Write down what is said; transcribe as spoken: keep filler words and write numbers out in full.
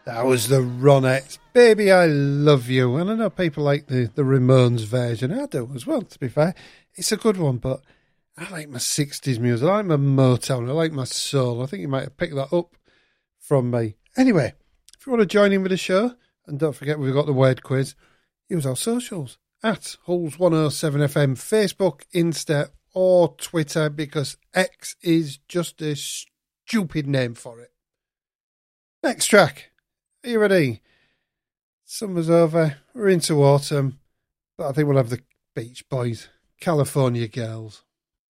That was the Ronettes. Baby, I Love You. And I know people like the, the Ramones version. I do as well, to be fair. It's a good one, but I like my sixties music. I like my Motown. I like my soul. I think you might have picked that up from me. Anyway, if you want to join in with the show, and don't forget we've got the word quiz, use our socials at Hulls one oh seven F M, Facebook, Insta, or Twitter, because X is just a stupid name for it. Next track. Are you ready? Summer's over. We're into autumn. But I think we'll have the Beach Boys. California Girls.